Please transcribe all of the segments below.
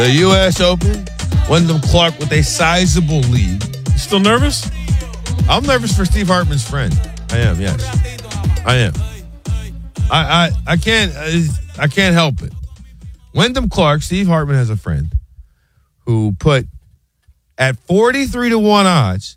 The U.S. Open, Wyndham Clark with a sizable lead. You still nervous? I'm nervous for Steve Hartman's friend. I am, yes. I am. I can't help it. Wyndham Clark, Steve Hartman has a friend who put at 43-1 odds,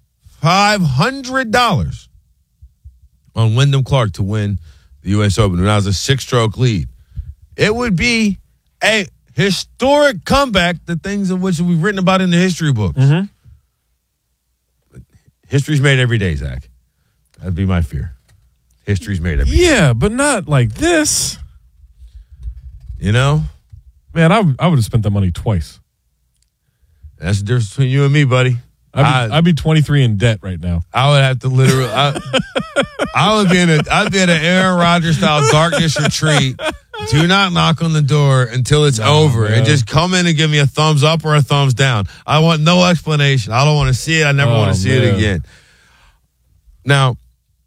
$500 on Wyndham Clark to win the U.S. Open. And that was a 6-stroke lead. It would be a historic comeback, the things of which we've written about in the history books. Mm-hmm. History's made every day, Zach. That'd be my fear. History's made every day. Yeah, but not like this. You know? Man, I would have spent that money twice. That's the difference between you and me, buddy. I'd be 23 in debt right now. I would have to literally. I'd be in an Aaron Rodgers style darkness retreat. Do not knock on the door until it's over, and just come in and give me a thumbs up or a thumbs down. I want no explanation. I don't want to see it. I never want to see it again. Now,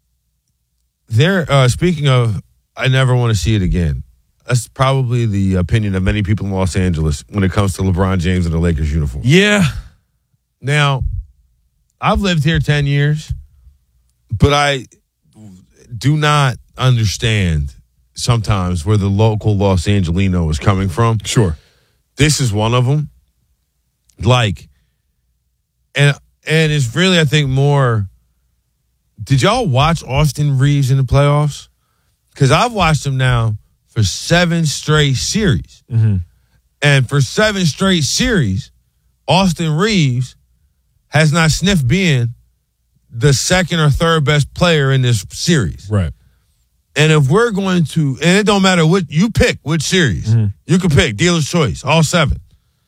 speaking of, I never want to see it again. That's probably the opinion of many people in Los Angeles when it comes to LeBron James and the Lakers uniform. Yeah. Now, I've lived here 10 years, but I do not understand sometimes where the local Los Angelino is coming from. Sure. This is one of them. And it's really, I think, more. Did y'all watch Austin Reeves in the playoffs? Because I've watched him now for 7 straight series. Mm-hmm. And for 7 straight series, Austin Reeves has not sniffed being the second or third best player in this series. Right. And if we're going to, and it don't matter what you pick, which series, you can pick, dealer's choice, all 7.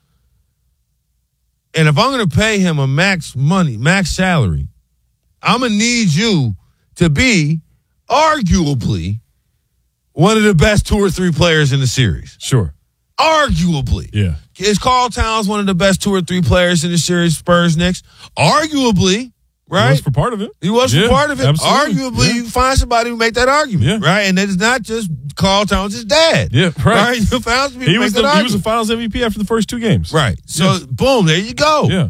And if I'm going to pay him a max salary, I'm going to need you to be arguably one of the best 2 or 3 players in the series. Sure. Arguably. Yeah. Is Karl Towns one of the best 2 or 3 players in the series, Spurs, Knicks? Arguably, right? He was for part of it. He was for part of it. Absolutely. Arguably, you can find somebody who make that argument, right? And it's not just Karl Towns' dad. Yeah, right. You found some people He was make that argument. the Finals MVP after the first 2 games. Right. So, boom, there you go. Yeah.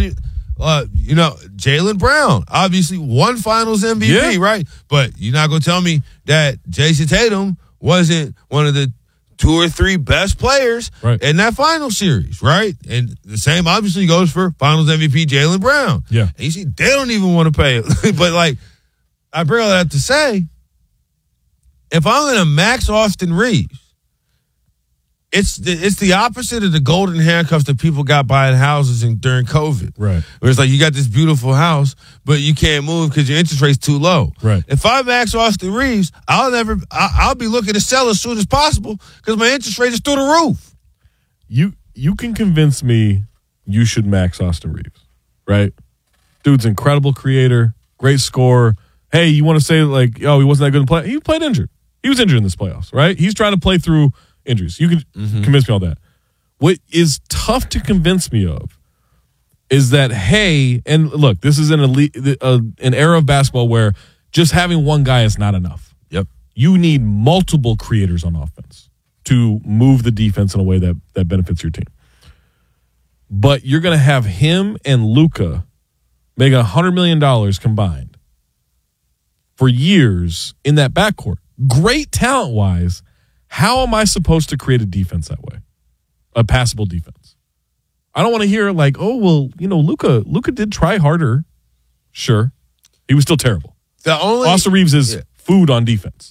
Jaylen Brown, obviously one Finals MVP, right? But you're not going to tell me that Jason Tatum wasn't one of the 2 or 3 best players in that final series, right? And the same obviously goes for Finals MVP Jaylen Brown. Yeah. And you see, they don't even want to pay it. But, I bring all that to say, if I'm going to max Austin Reeves, it's the opposite of the golden handcuffs that people got buying houses during COVID. Right. Where it's like you got this beautiful house, but you can't move because your interest rate's too low. Right. If I max Austin Reeves, I'll be looking to sell as soon as possible because my interest rate is through the roof. You can convince me you should max Austin Reeves, right? Dude's incredible creator, great scorer. Hey, you want to say he wasn't that good in play? He played injured. He was injured in this playoffs, right? He's trying to play through injuries. You can convince me all that. What is tough to convince me of is that, hey, and look, this is an era of basketball where just having one guy is not enough. Yep. You need multiple creators on offense to move the defense in a way that benefits your team. But you're going to have him and Luka make $100 million combined for years in that backcourt. Great talent-wise. How am I supposed to create a defense that way? A passable defense. I don't want to hear Luka did try harder. Sure. He was still terrible. Austin Reeves is food on defense.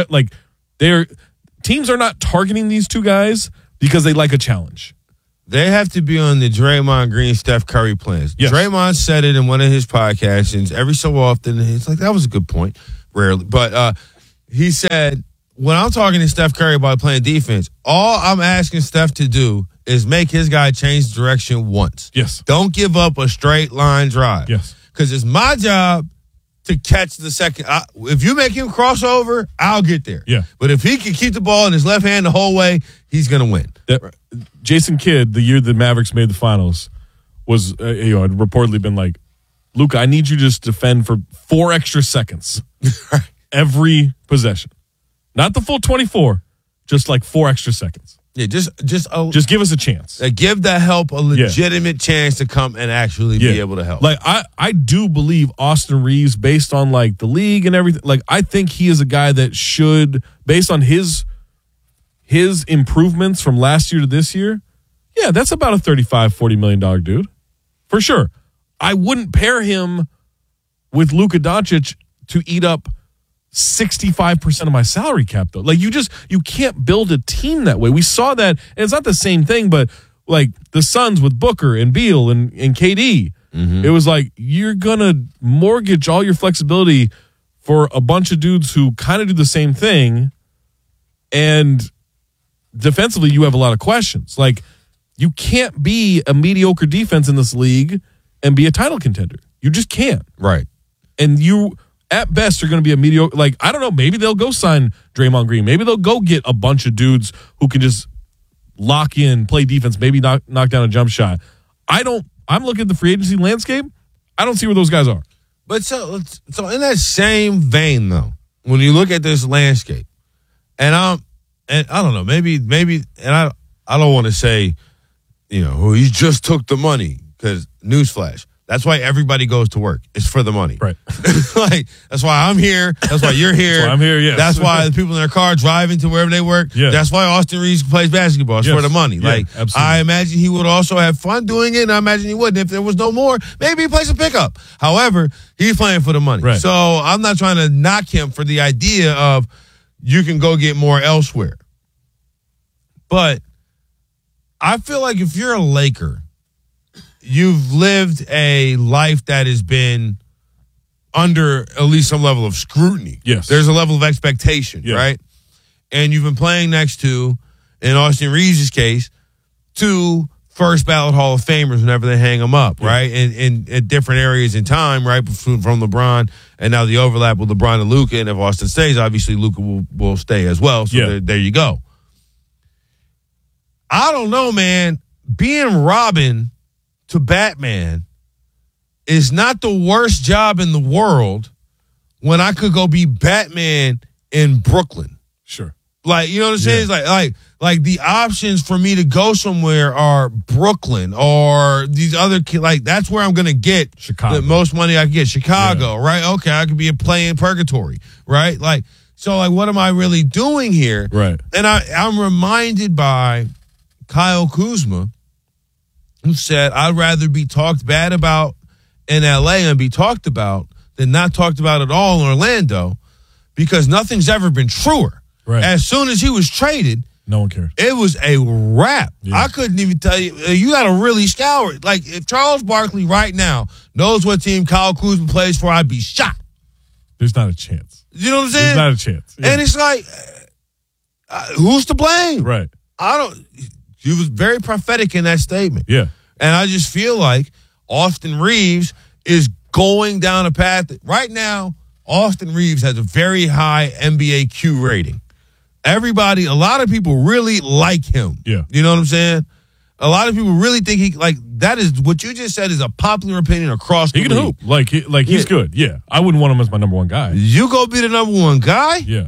Teams are not targeting these 2 guys because they like a challenge. They have to be on the Draymond Green, Steph Curry plans. Yes. Draymond said it in one of his podcasts, and every so often, it's like, that was a good point. Rarely. But he said, when I'm talking to Steph Curry about playing defense, all I'm asking Steph to do is make his guy change direction once. Yes. Don't give up a straight line drive. Yes. Because it's my job to catch the second. If you make him cross over, I'll get there. Yeah. But if he can keep the ball in his left hand the whole way, he's going to win. Jason Kidd, the year the Mavericks made the finals, was had reportedly been like, Luka, I need you to just defend for 4 extra seconds every possession. Not the full 24, just 4 extra seconds. Yeah, just give us a chance. Give the help a legitimate chance to come and actually be able to help. Like I do believe Austin Reeves, based on like the league and everything. Like I think he is a guy that should, based on his improvements from last year to this year. Yeah, that's about a $35-40 million dude for sure. I wouldn't pair him with Luka Doncic to eat up 65% of my salary cap, though. Like, you can't build a team that way. We saw that, and it's not the same thing, but like the Suns with Booker and Beal and KD, it was like you're going to mortgage all your flexibility for a bunch of dudes who kind of do the same thing, and defensively you have a lot of questions. Like, you can't be a mediocre defense in this league and be a title contender. You just can't. Right. And you, at best, are going to be a mediocre. Like, I don't know, maybe they'll go sign Draymond Green. Maybe they'll go get a bunch of dudes who can just lock in, play defense, maybe knock down a jump shot. I'm looking at the free agency landscape. I don't see where those guys are. But so in that same vein, though, when you look at this landscape, and I don't know, maybe, and I don't want to say, he just took the money, because newsflash, that's why everybody goes to work. It's for the money. Right. Like, that's why I'm here. That's why you're here. That's why I'm here, yes. That's why the people in their car driving to wherever they work. Yeah. That's why Austin Reeves plays basketball. It's for the money. Yeah, like, absolutely. I imagine he would also have fun doing it, and I imagine he wouldn't. If there was no more, maybe he plays a pickup. However, he's playing for the money. Right. So I'm not trying to knock him for the idea of you can go get more elsewhere. But I feel like if you're a Laker, you've lived a life that has been under at least some level of scrutiny. Yes. There's a level of expectation, right? And you've been playing next to, in Austin Reeves' case, 2 first ballot Hall of Famers whenever they hang them up, right? In different areas in time, right? From LeBron, and now the overlap with LeBron and Luka. And if Austin stays, obviously Luka will stay as well. So there you go. I don't know, man. Being Robin to Batman is not the worst job in the world when I could go be Batman in Brooklyn. Sure. Like, you know what I'm saying? It's like the options for me to go somewhere are Brooklyn or these other like that's where I'm gonna get Chicago. The most money I can get. Chicago, right? Okay, I could be a play in purgatory, right? Like, so like what am I really doing here? Right. And I'm reminded by Kyle Kuzma, who said, I'd rather be talked bad about in LA and be talked about than not talked about at all in Orlando, because nothing's ever been truer. Right. As soon as he was traded, no one cared. It was a wrap. Yeah. I couldn't even tell you. You got to really scour it. Like, if Charles Barkley right now knows what team Kyle Kuzma plays for, I'd be shocked. There's not a chance. You know what I'm saying? There's not a chance. Yeah. And it's like, who's to blame? Right. He was very prophetic in that statement. Yeah. And I just feel like Austin Reeves is going down a path. Right now, Austin Reeves has a very high NBA Q rating. A lot of people really like him. Yeah. You know what I'm saying? A lot of people really think that is what you just said is a popular opinion across the league. He can hoop. He's good. Yeah. I wouldn't want him as my number 1 guy. You go be the number 1 guy? Yeah.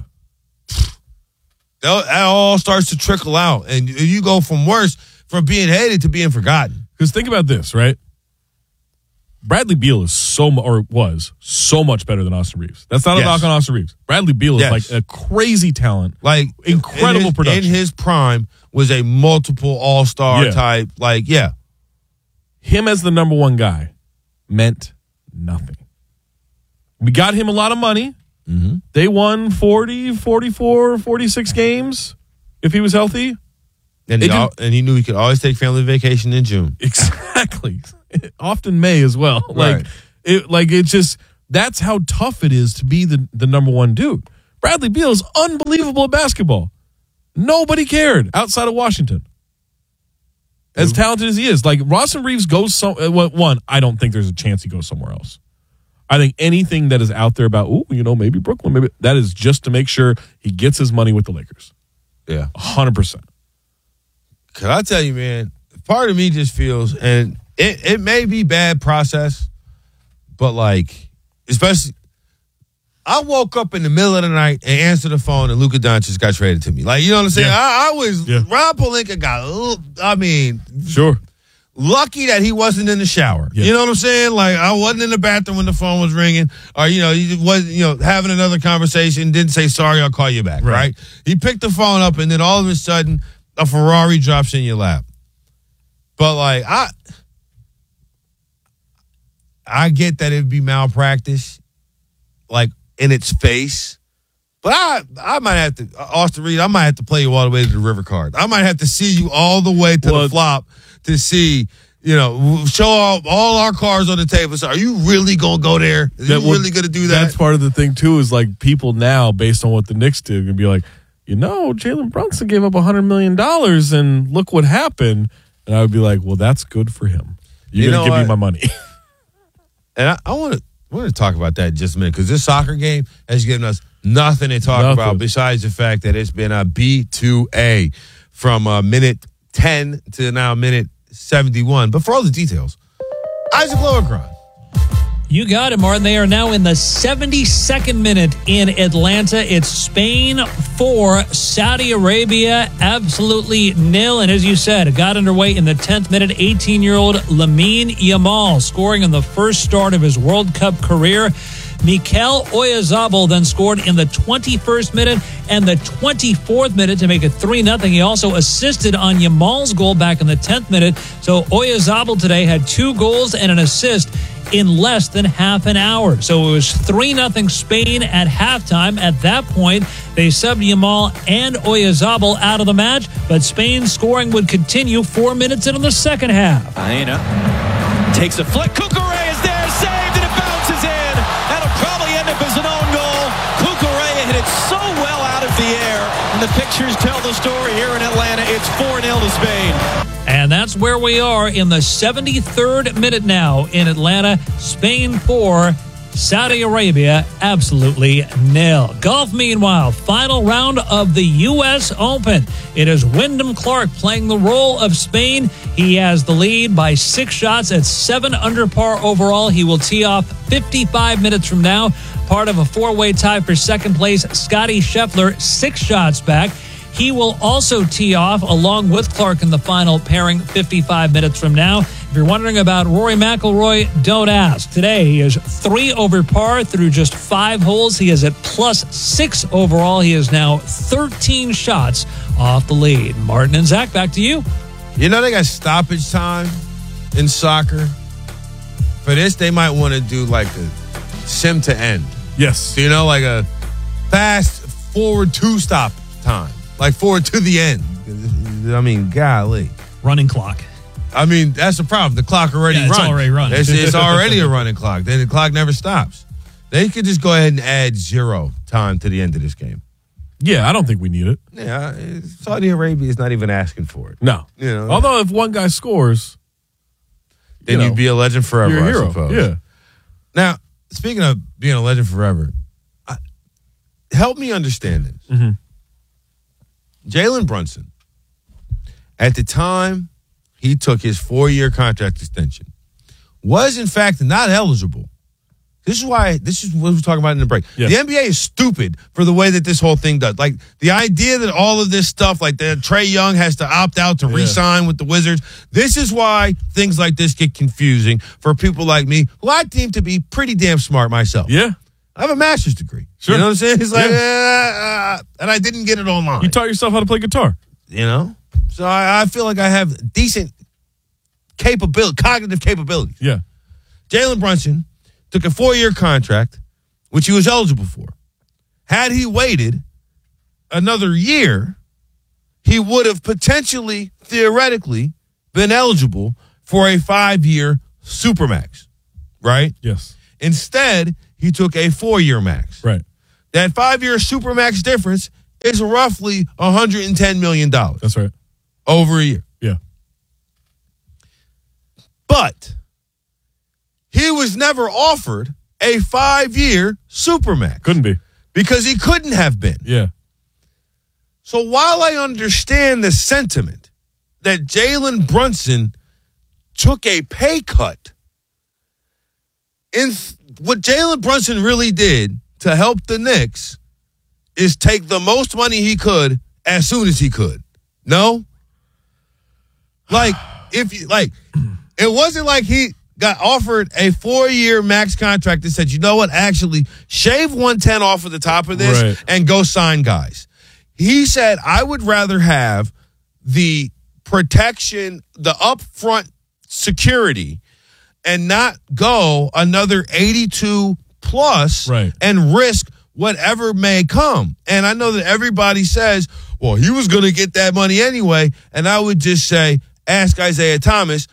That all starts to trickle out. And you go from being hated to being forgotten. Because think about this, right? Bradley Beal was so much better than Austin Reeves. That's not a knock on Austin Reeves. Bradley Beal is like a crazy talent. Like incredible production. In his prime was a multiple all-star type. Like, yeah. Him as the number 1 guy meant nothing. We got him a lot of money. Mm-hmm. They won 40, 44, 46 games if he was healthy. And he knew he could always take family vacation in June. Exactly. Often May as well. Right. It's just, that's how tough it is to be the number 1 dude. Bradley Beal is unbelievable at basketball. Nobody cared outside of Washington. As talented as he is. Like, Austin Reeves goes I don't think there's a chance he goes somewhere else. I think anything that is out there about, maybe Brooklyn, that is just to make sure he gets his money with the Lakers. Yeah. 100%. Could I tell you, man, part of me just feels, and it may be bad process, but like, especially I woke up in the middle of the night and answered the phone, and Luka Doncic got traded to me. Like, you know what I'm saying? Yeah. Rob Pelinka got, Sure. lucky that he wasn't in the shower. Yeah. You know what I'm saying? Like, I wasn't in the bathroom when the phone was ringing, or, he was, having another conversation, didn't say, sorry, I'll call you back, right? He picked the phone up, and then all of a sudden, a Ferrari drops in your lap. But, like, I get that it'd be malpractice, like, in its face. But I might have to, Austin Reed, I might have to play you all the way to the river card. I might have to see you all the way to the flop to see, show all our cards on the table. So are you really going to go there? Are you really going to do that? That's part of the thing, too, is like people now, based on what the Knicks did, going to be like, Jalen Brunson gave up $100 million and look what happened. And I would be like, well, that's good for him. You're going to give me my money. And I want to talk about that in just a minute, because this soccer game has given us nothing to talk about besides the fact that it's been a B2A from minute 10 to now minute 71. But for all the details, Isaac Lowenkron. You got it, Martin. They are now in the 72nd minute in Atlanta. It's Spain 4, Saudi Arabia absolutely nil. And as you said, it got underway in the 10th minute. 18-year-old Lamine Yamal scoring in the first start of his World Cup career. Mikel Oyarzabal then scored in the 21st minute and the 24th minute to make it 3-0. He also assisted on Yamal's goal back in the 10th minute. So Oyarzabal today had 2 goals and an assist in less than half an hour. So it was 3-0 Spain at halftime. At that point, they subbed Yamal and Oyarzabal out of the match, but Spain's scoring would continue 4 minutes into the second half. Aina takes a flick. Cucurella is there, saved, and it bounces in. That'll probably end up as an own goal. Cucurella hit it so well out of the air, and the pictures tell the story here in Atlanta. It's 4-0 to Spain. And that's where we are in the 73rd minute now in Atlanta. Spain 4, Saudi Arabia absolutely nil. Golf, meanwhile, final round of the U.S. Open. It is Wyndham Clark playing the role of Spain. He has the lead by 6 shots at 7 under par overall. He will tee off 55 minutes from now. Part of a 4-way tie for second place. Scottie Scheffler 6 shots back. He will also tee off along with Clark in the final pairing 55 minutes from now. If you're wondering about Rory McIlroy, don't ask. Today, he is 3 over par through just 5 holes. He is at +6 overall. He is now 13 shots off the lead. Martin and Zach, back to you. They got stoppage time in soccer. For this, they might want to do like a sim to end. Yes. Like a fast forward 2 stop time. Like forward to the end. I mean, golly. Running clock. I mean, that's the problem. The clock already runs. It's already running. It's already a running clock. Then the clock never stops. They could just go ahead and add 0 time to the end of this game. Yeah, I don't think we need it. Yeah, Saudi Arabia is not even asking for it. No. Although if one guy scores, then you'd be a legend forever, you're a hero. I suppose. Yeah. Now, speaking of being a legend forever, help me understand this. Mm-hmm. Jalen Brunson, at the time he took his 4-year contract extension, was in fact not eligible. This is what we're talking about in the break. Yes. The NBA is stupid for the way that this whole thing does. Like, the idea that all of this stuff, like that Trae Young has to opt out to re-sign with the Wizards, this is why things like this get confusing for people like me, who I deem to be pretty damn smart myself. Yeah. I have a master's degree. Sure. You know what I'm saying? It's like, and I didn't get it online. You taught yourself how to play guitar. So I feel like I have decent cognitive capabilities. Yeah. Jalen Brunson took a 4-year contract, which he was eligible for. Had he waited another year, he would have potentially, theoretically, been eligible for a 5-year Supermax, right? Yes. Instead, he took a 4-year max. Right. That 5-year Supermax difference is roughly $110 million. That's right. Over a year. Yeah. But he was never offered a 5-year Supermax. Couldn't be. Because he couldn't have been. Yeah. So while I understand the sentiment that Jalen Brunson took a pay cut, what Jalen Brunson really did to help the Knicks is take the most money he could as soon as he could. No? Like, it wasn't like he got offered a 4-year max contract and said, you know what, actually, shave 110 off of the top of this and go sign guys. He said, I would rather have the protection, the upfront security, and not go another 82 plus and risk whatever may come. And I know that everybody says, well, he was going to get that money anyway. And I would just say, ask Isaiah Thomas.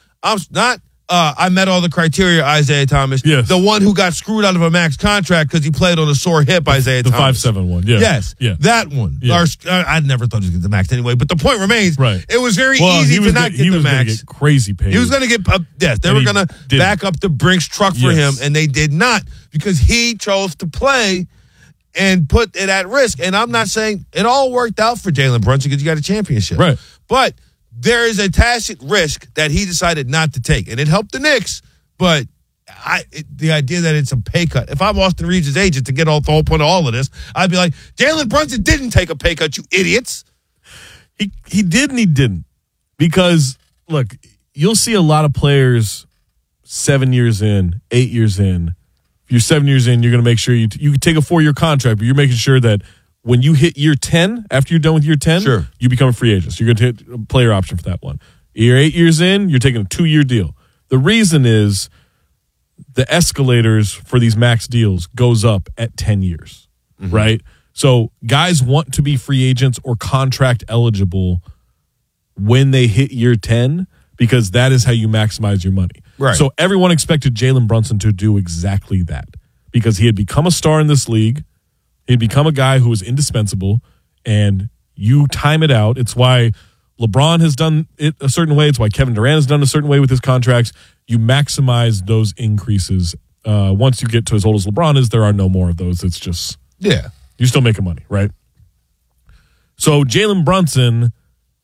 I met all the criteria, Isaiah Thomas. Yes. The one who got screwed out of a max contract because he played on a sore hip, Isaiah Thomas. The 5'7" one, yeah. Yes, that one. Yeah. I never thought he was going to get the max anyway, but the point remains, it was very easy to not get the max. He was going to get crazy paid. He was going to get, they were going to back up the Brinks truck for him, and they did not because he chose to play and put it at risk. And I'm not saying it all worked out for Jalen Brunson because you got a championship. Right. But there is a tacit risk that he decided not to take. And it helped the Knicks, but the idea that it's a pay cut. If I'm Austin Reeves' agent to get the whole point of all of this, I'd be like, Jalen Brunson didn't take a pay cut, you idiots. He did and he didn't. Because, look, you'll see a lot of players 7 years in, 8 years in. If you're 7 years in, you're going to make sure you can take a 4-year contract, but you're making sure that when you hit year 10, after you're done with year 10, you become a free agent. So you're going to hit a player option for that one. You're 8 years in, you're taking a 2-year deal. The reason is the escalators for these max deals goes up at 10 years, right? So guys want to be free agents or contract eligible when they hit year 10 because that is how you maximize your money. Right. So everyone expected Jalen Brunson to do exactly that because he had become a star in this league. He'd become a guy who was indispensable, and you time it out. It's why LeBron has done it a certain way. It's why Kevin Durant has done a certain way with his contracts. You maximize those increases. Once you get to as old as LeBron is, there are no more of those. It's just, you're still making money, right? So Jalen Brunson,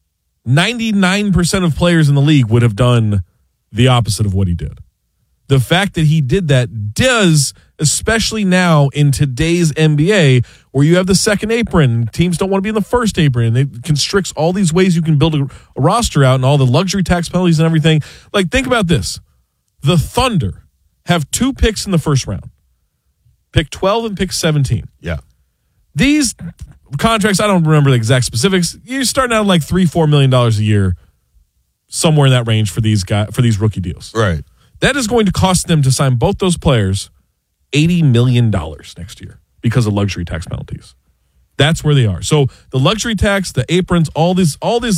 99% of players in the league would have done the opposite of what he did. The fact that he did that does, especially now in today's NBA, where you have the second apron, teams don't want to be in the first apron, and it constricts all these ways you can build a roster out and all the luxury tax penalties and everything. Like, think about this. The Thunder have 2 picks in the first round. Pick 12 and pick 17. Yeah. These contracts, I don't remember the exact specifics. You're starting out like $3-4 million a year, somewhere in that range for these rookie deals. Right. That is going to cost them to sign both those players $80 million next year because of luxury tax penalties. That's where they are. So the luxury tax, the aprons, all this,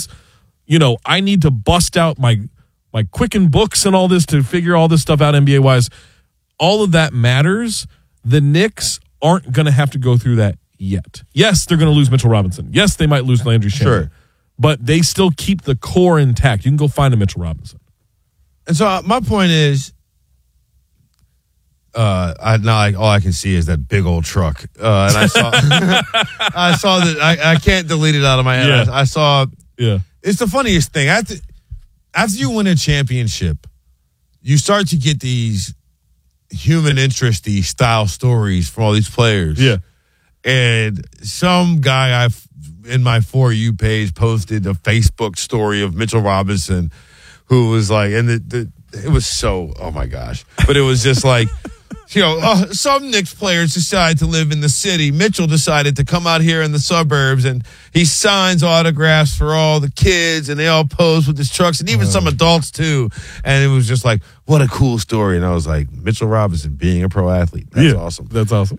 I need to bust out my Quicken books and all this to figure all this stuff out NBA wise. All of that matters. The Knicks aren't going to have to go through that yet. Yes, they're going to lose Mitchell Robinson. Yes, they might lose Landry Shamet. Sure. But they still keep the core intact. You can go find a Mitchell Robinson. And so my point is, all I can see is that big old truck, and I saw, I saw that I can't delete it out of my head. Yeah. I saw, it's the funniest thing. After you win a championship, you start to get these human interest-y style stories from all these players. Yeah, and some guy in my For You page posted a Facebook story of Mitchell Robinson, who was like, and it was so, oh my gosh. But it was just like, some Knicks players decide to live in the city. Mitchell decided to come out here in the suburbs, and he signs autographs for all the kids, and they all pose with his trucks, and even some adults too. And it was just like, what a cool story. And I was like, Mitchell Robinson being a pro athlete. That's awesome. That's awesome.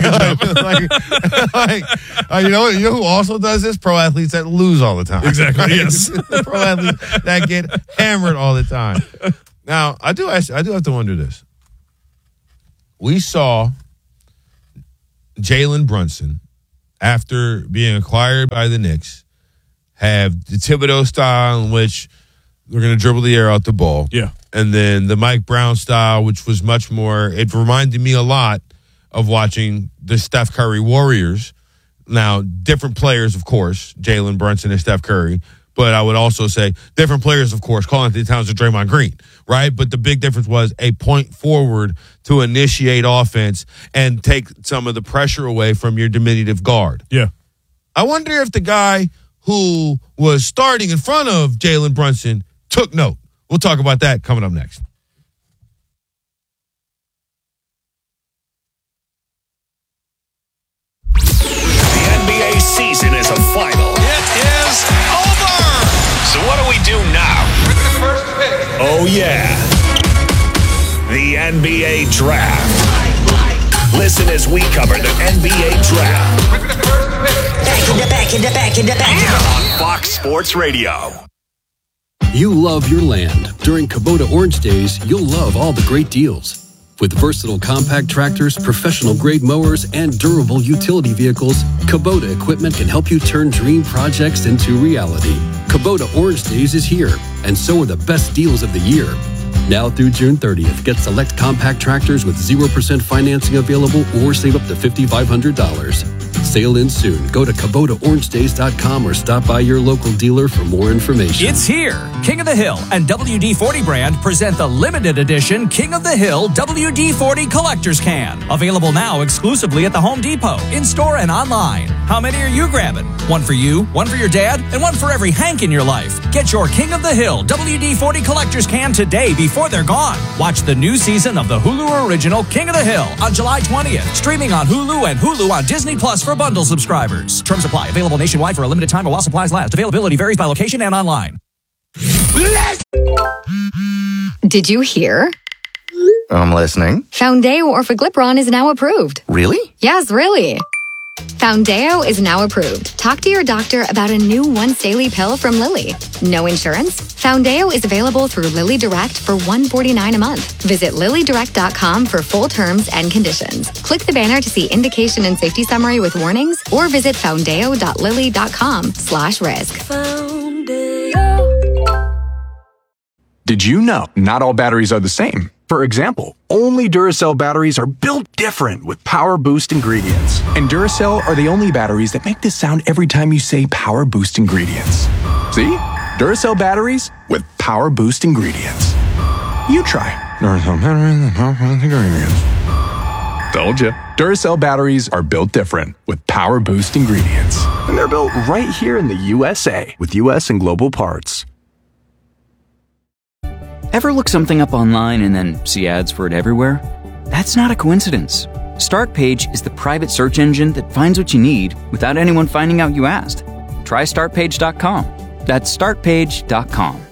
You know who also does this? Pro athletes that lose all the time. Exactly. Yes. Pro athletes that get hammered all the time. Now, I do have to wonder this. We saw Jalen Brunson, after being acquired by the Knicks, have the Thibodeau style in which they're going to dribble the air out the ball. Yeah. And then the Mike Brown style, which was much more, it reminded me a lot of watching the Steph Curry Warriors. Now, different players, of course, Jalen Brunson and Steph Curry, But I would also say different players, of course, calling Anthony Towns or Draymond Green, right? But the big difference was a point forward to initiate offense and take some of the pressure away from your diminutive guard. Yeah. I wonder if the guy who was starting in front of Jalen Brunson took note. We'll talk about that coming up next. The NBA season is a final. It is over. So what do we do now? With the first pick. Oh, yeah. The NBA Draft. Listen as we cover the NBA Draft. With the first pick. Back in the back. On Fox Sports Radio. You love your land. During Kubota Orange Days, you'll love all the great deals. With versatile compact tractors, professional-grade mowers, and durable utility vehicles, Kubota equipment can help you turn dream projects into reality. Kubota Orange Days is here, and so are the best deals of the year. Now through June 30th, get select compact tractors with 0% financing available or save up to $5,500. Sale ends soon. Go to KubotaOrangeDays.com or stop by your local dealer for more information. It's here. King of the Hill and WD-40 brand present the limited edition King of the Hill WD-40 Collector's Can. Available now exclusively at the Home Depot, in-store and online. How many are you grabbing? One for you, one for your dad, and one for every Hank in your life. Get your King of the Hill WD-40 Collector's Can today before they're gone. Watch the new season of the Hulu original King of the Hill on July 20th. Streaming on Hulu and Hulu on Disney Plus for bundle subscribers. Terms apply. Available nationwide for a limited time or while supplies last. Availability varies by location and online. Did you hear? I'm listening. Foundeo Orforglipron is now approved. Really? Yes, really. Foundeo is now approved. Talk to your doctor about a new once-daily pill from Lilly. No insurance? Foundeo is available through Lilly Direct for $149 a month. Visit LillyDirect.com for full terms and conditions. Click the banner to see indication and safety summary with warnings, or visit foundeo.lilly.com/risk. Did you know not all batteries are the same? For example, only Duracell batteries are built different with Power Boost ingredients. And Duracell are the only batteries that make this sound every time you say Power Boost ingredients. See? Duracell batteries with Power Boost ingredients. You try. Duracell batteries with Power Boost ingredients. Told you. Duracell batteries are built different with Power Boost ingredients. And they're built right here in the USA with US and global parts. Ever look something up online and then see ads for it everywhere? That's not a coincidence. Startpage is the private search engine that finds what you need without anyone finding out you asked. Try Startpage.com. That's Startpage.com.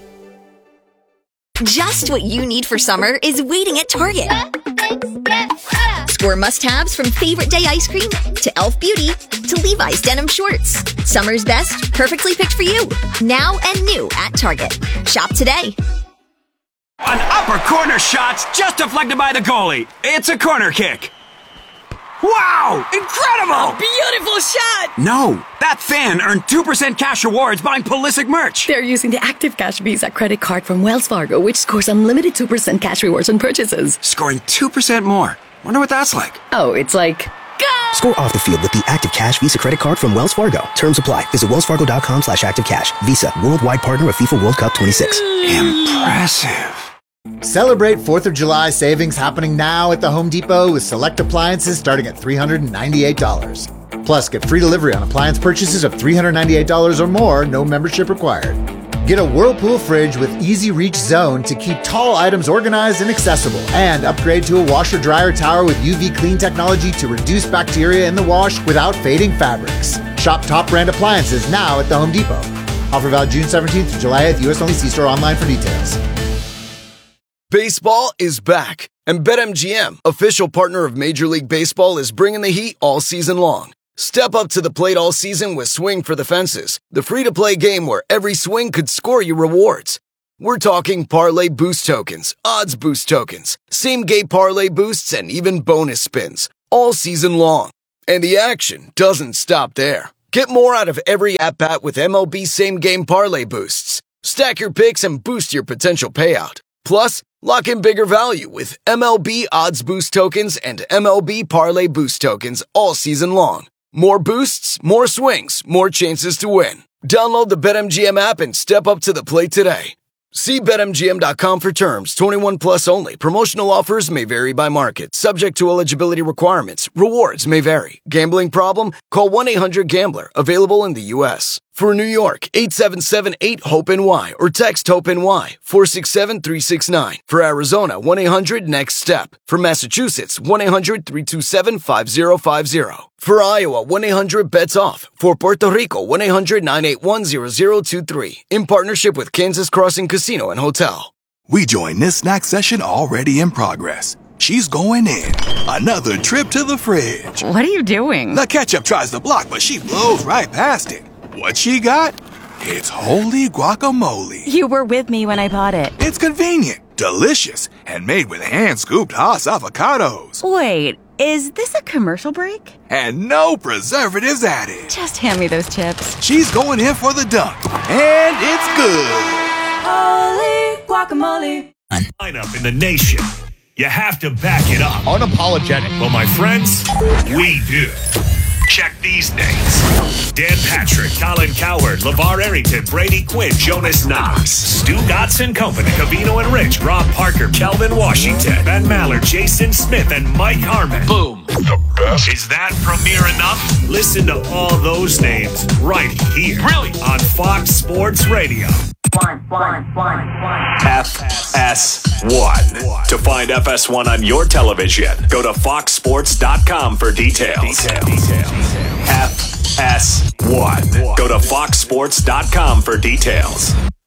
Just what you need for summer is waiting at Target. Score must-haves from Favorite Day ice cream to Elf Beauty to Levi's denim shorts. Summer's best, perfectly picked for you. Now and new at Target. Shop today. An upper corner shot's just deflected by the goalie. It's a corner kick. Wow! Incredible! Beautiful shot! No, that fan earned 2% cash rewards buying Pulisic merch. They're using the Active Cash Visa credit card from Wells Fargo, which scores unlimited 2% cash rewards on purchases. Scoring 2% more. Wonder what that's like. Oh, it's like... Go! Score off the field with the Active Cash Visa credit card from Wells Fargo. Terms apply. Visit wellsfargo.com/activecash. Visa, worldwide partner of FIFA World Cup 26. Impressive. Celebrate 4th of July savings happening now at the Home Depot with select appliances starting at $398. Plus, get free delivery on appliance purchases of $398 or more, no membership required. Get a Whirlpool fridge with Easy Reach Zone to keep tall items organized and accessible. And upgrade to a washer-dryer tower with UV Clean technology to reduce bacteria in the wash without fading fabrics. Shop top brand appliances now at the Home Depot. Offer valid June 17th to July 8th. U.S. only. See store online for details. Baseball is back, and BetMGM, official partner of Major League Baseball, is bringing the heat all season long. Step up to the plate all season with Swing for the Fences, the free-to-play game where every swing could score you rewards. We're talking parlay boost tokens, odds boost tokens, same-game parlay boosts, and even bonus spins, all season long. And the action doesn't stop there. Get more out of every at-bat with MLB same-game parlay boosts. Stack your picks and boost your potential payout. Plus, lock in bigger value with MLB Odds Boost Tokens and MLB Parlay Boost Tokens all season long. More boosts, more swings, more chances to win. Download the BetMGM app and step up to the plate today. See BetMGM.com for terms. 21 plus only. Promotional offers may vary by market. Subject to eligibility requirements. Rewards may vary. Gambling problem? Call 1-800-GAMBLER. Available in the U.S. For New York, 877-8-HOPE-NY or text HOPE-NY 467-369. For Arizona, 1-800-NEXT-STEP. For Massachusetts, 1-800-327-5050. For Iowa, 1-800-BETS-OFF. For Puerto Rico, 1-800-981-0023. In partnership with Kansas Crossing Casino and Hotel. We join this snack session already in progress. She's going in. Another trip to the fridge. What are you doing? The ketchup tries to block, but she blows right past it. What she got? It's holy guacamole. You were with me when I bought it. It's convenient, delicious, and made with hand-scooped Haas avocados. Wait, is this a commercial break? And no preservatives added. Just hand me those chips. She's going in for the dunk, and it's good. Holy guacamole. Lineup in the nation. You have to back it up. Unapologetic. Well, my friends, we do. Check these names. Dan Patrick, Colin Cowherd, LeVar Arrington, Brady Quinn, Jonas Knox, Stu Godson Company, Cavino and Rich, Rob Parker, Kelvin Washington, Ben Maller, Jason Smith, and Mike Harmon. Boom. The best. Is that premiere enough? Listen to all those names right here. Really? On Fox Sports Radio. FS1. To find FS1 on your television, go to foxsports.com for details. FS1. Go to foxsports.com for details.